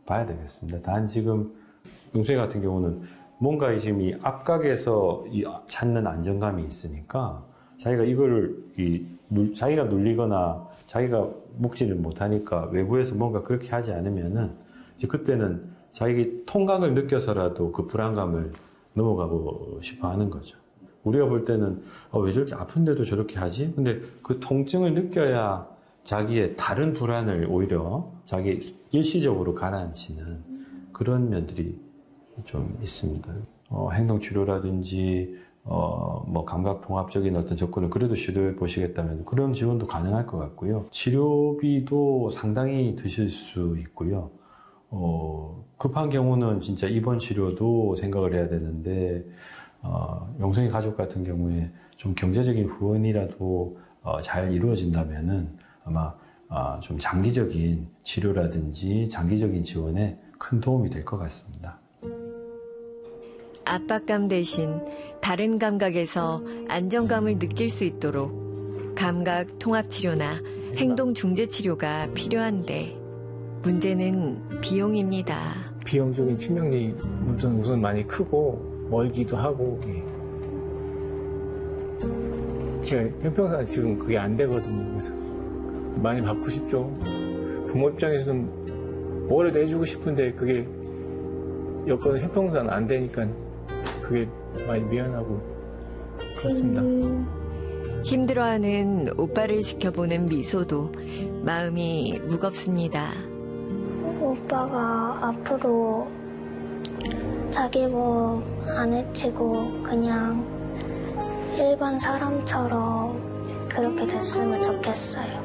봐야 되겠습니다. 단 지금 용수이 같은 경우는 뭔가 지금 이 앞각에서 찾는 안정감이 있으니까 자기가 이걸 자기가 눌리거나 자기가 묵지를 못하니까 외부에서 뭔가 그렇게 하지 않으면은 이제 그때는 자기 통각을 느껴서라도 그 불안감을 넘어가고 싶어 하는 거죠. 우리가 볼 때는 왜 저렇게 아픈데도 저렇게 하지? 근데 그 통증을 느껴야 자기의 다른 불안을 오히려 자기 일시적으로 가라앉히는 그런 면들이 좀 있습니다. 행동치료라든지 뭐 감각통합적인 어떤 접근을 그래도 시도해 보시겠다면 그런 지원도 가능할 것 같고요. 치료비도 상당히 드실 수 있고요. 급한 경우는 진짜 입원 치료도 생각을 해야 되는데 용성이 가족 같은 경우에 좀 경제적인 후원이라도 잘 이루어진다면은 아마 좀 장기적인 치료라든지 장기적인 지원에 큰 도움이 될 것 같습니다. 압박감 대신 다른 감각에서 안정감을 느낄 수 있도록 감각 통합 치료나 행동 중재 치료가 필요한데 문제는 비용입니다. 비용적인 측면이 우선 많이 크고 멀기도 하고 제가 형평상 지금 그게 안 되거든요. 그래서 많이 받고 싶죠. 부모 입장에서는 뭐라도 해주고 싶은데 그게 여건은 형평상 안 되니까 그게 많이 미안하고 그렇습니다. 힘들어하는 오빠를 지켜보는 미소도 마음이 무겁습니다. 오빠가 앞으로 자기 몸 안 해치고 그냥 일반 사람처럼 그렇게 됐으면 좋겠어요.